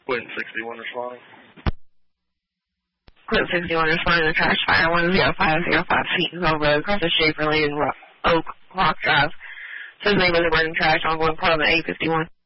Clinton 61 responding. Clinton 61 responding to trash fire 10505 Seatonville Road, across the Schaefer Lane and Oak Rock Drive. Says name of the burning trash, ongoing call at 851.